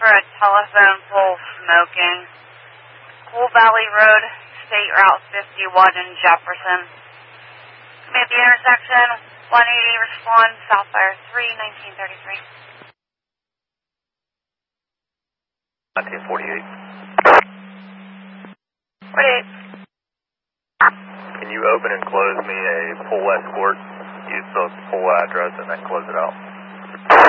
for a telephone pole smoking. Cool Valley Road, State Route 51 in Jefferson. Command at the intersection, 180, respond, Southfire 3, 1933. 1948. 48. Can you open and close me a full escort? Use the full address and then close it out.